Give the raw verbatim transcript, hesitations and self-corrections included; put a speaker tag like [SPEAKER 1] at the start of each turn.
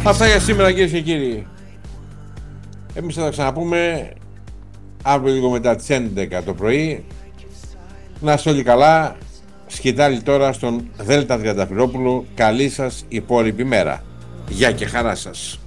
[SPEAKER 1] Αυτά για σήμερα, κυρίες και κύριοι. Εμείς θα τα ξαναπούμε αύριο λίγο μετά τις έντεκα το πρωί. Να είστε όλοι καλά. Σκητάλη τώρα στον Δέλτα Τριανταφυλόπουλου. Καλή σας υπόλοιπη μέρα. Γεια και χαρά σας.